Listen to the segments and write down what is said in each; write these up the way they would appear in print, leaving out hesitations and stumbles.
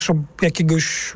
jakiegoś,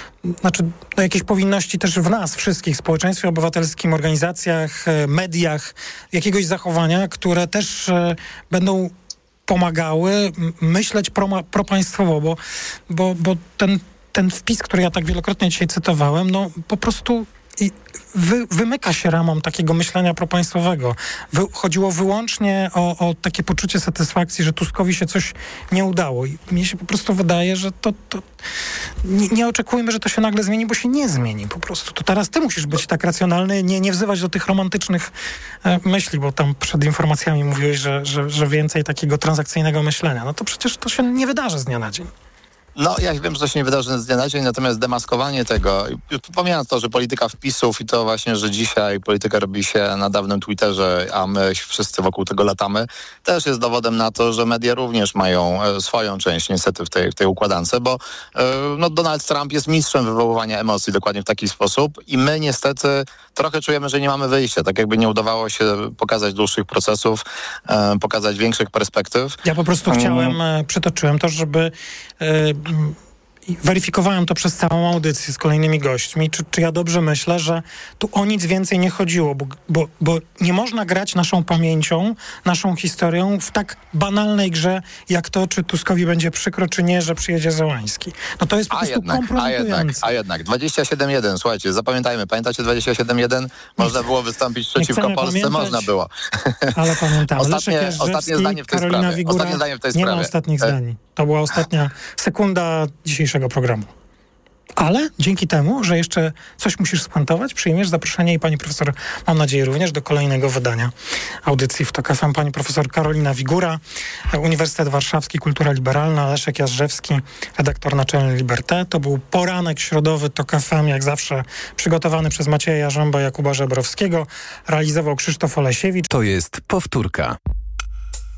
do jakiejś powinności też w nas wszystkich, społeczeństwie obywatelskim, organizacjach, mediach, jakiegoś zachowania, które też będą pomagały myśleć propaństwowo, bo ten wpis, który ja tak wielokrotnie dzisiaj cytowałem, po prostu wymyka się ramom takiego myślenia propaństwowego. Chodziło wyłącznie o takie poczucie satysfakcji, że Tuskowi się coś nie udało. I mnie się po prostu wydaje, że to nie oczekujmy, że to się nagle zmieni, bo się nie zmieni po prostu. To teraz ty musisz być tak racjonalny, nie wzywać do tych romantycznych myśli, bo tam przed informacjami mówiłeś, że więcej takiego transakcyjnego myślenia. No to przecież to się nie wydarzy z dnia na dzień. No, ja wiem, że to się nie wydarzy z dnia na dzień, natomiast demaskowanie tego, pomijając to, że polityka wpisów i to właśnie, że dzisiaj polityka robi się na dawnym Twitterze, a my wszyscy wokół tego latamy, też jest dowodem na to, że media również mają swoją część niestety w tej układance, bo Donald Trump jest mistrzem wywoływania emocji dokładnie w taki sposób i my niestety trochę czujemy, że nie mamy wyjścia, tak jakby nie udawało się pokazać dłuższych procesów, pokazać większych perspektyw. Ja po prostu przytoczyłem to, żeby weryfikowałem to przez całą audycję z kolejnymi gośćmi, czy ja dobrze myślę, że tu o nic więcej nie chodziło, bo nie można grać naszą pamięcią, naszą historią w tak banalnej grze, jak to, czy Tuskowi będzie przykro, czy nie, że przyjedzie Zełański. No to jest po prostu kompromitujące. A jednak, 27-1, słuchajcie, zapamiętajmy, pamiętacie 27-1? Można było wystąpić przeciwko Polsce, można było. Ale pamiętamy. Ostatnie zdanie w tej Karolina sprawie. Wigura, nie ma ostatnich zdań. To była ostatnia sekunda dzisiejszego programu. Ale dzięki temu, że jeszcze coś musisz spuentować, przyjmiesz zaproszenie i pani profesor, mam nadzieję, również do kolejnego wydania audycji w TOK FM. Pani profesor Karolina Wigura, Uniwersytet Warszawski, Kultura Liberalna, Leszek Jażdżewski, redaktor naczelny Liberté. To był poranek środowy TOK FM, jak zawsze przygotowany przez Macieja Jarząba, Jakuba Żebrowskiego. Realizował Krzysztof Olesiewicz. To jest powtórka.